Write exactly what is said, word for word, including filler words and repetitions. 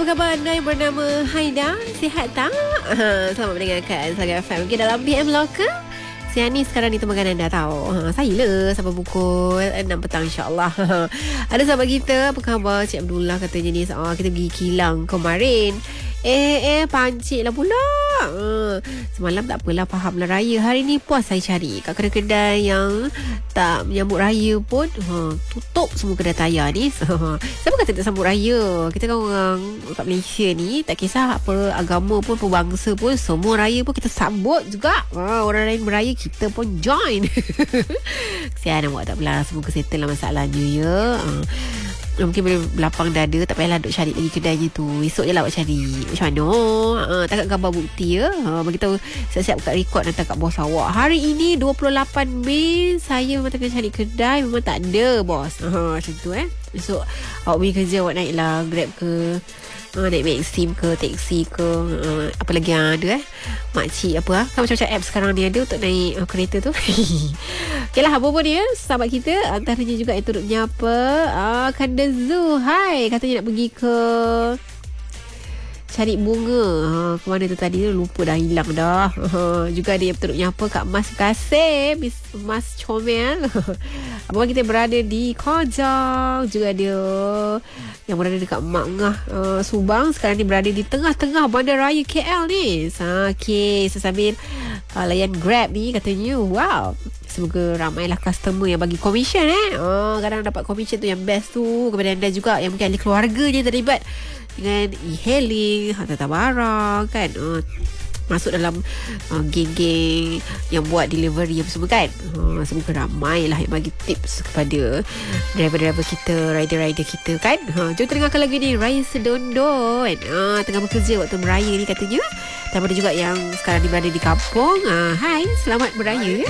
khabar anda yang bernama Haida? Sihat tak? Ha, selamat mendengarkan Saga F M. Okay, dalam P M Local, siang ni sekarang ni temankan anda tahu. Ha, saya lah sampai pukul enam petang insyaAllah. Ada sahabat kita, apa khabar? Cik Abdullah katanya ni, oh, kita pergi kilang kemarin. Eh, eh, pancit lah pula. Uh, semalam tak apalah, faham lah raya. Hari ni puas saya cari kat kedai-kedai yang tak menyambut raya pun. Uh, tutup semua kedai tayar ni. Siapa kata tak sambut raya? Kita kan orang kat Malaysia ni, tak kisah apa agama pun, perbangsa pun, semua raya pun kita sambut juga. Uh, orang lain beraya, kita pun join. Kesian awak tak belah. Semoga settle lah masalahnya ya. Uh, Mungkin boleh berlapang dada, tak payahlah duk cari lagi kedainya tu. Esok je lah awak cari. Macam mana? Ha, tak kat gambar bukti ya. Ha, beritahu siap-siap kat rekod nanti kat bos awak. Hari ini dua puluh lapan Mei, saya memang tengah cari kedai, memang tak ada bos. Ha, macam tu eh. Esok awak punya kerja awak naik lah Grab ke, ha, naik Maxim ke, taxi ke, ha, apa lagi yang ada eh. Makcik apa lah. Kan macam-macam app sekarang ni ada untuk naik uh, kereta tu. Okay lah, apa pun dia, sahabat kita antaranya juga yang turut menyapa. Ah, Kanda Zoo, hai, katanya nak pergi ke cari bunga. Ha, ke mana tu tadi tu, lupa dah, hilang dah. Ha, juga ada yang turut menyapa Kak Mas, kasih Miss Mas Comel. Abang kita berada di Kajang. Juga dia yang berada dekat Mak Ngah, uh, Subang. Sekarang ni berada di tengah-tengah Bandaraya K L ni. Ha, okay, so sambil uh, layan Grab ni katanya, wow, semoga ramailah customer yang bagi commission eh. Oh, kadang dapat commission tu yang best tu kepada anda juga yang mungkin ahli keluarga je terlibat dengan e-hailing, hantar barang kan. Oh, masuk dalam uh, geng-geng yang buat delivery apa semua kan. Uh, semoga ramailah yang bagi tips kepada driver-driver kita, rider-rider kita kan. Uh, jom dengarkan lagu ni, Raya Sedondon. Uh, tengah bekerja waktu beraya ni katanya. Dan ada juga yang sekarang ni berada di kampung. Uh, hai, selamat beraya.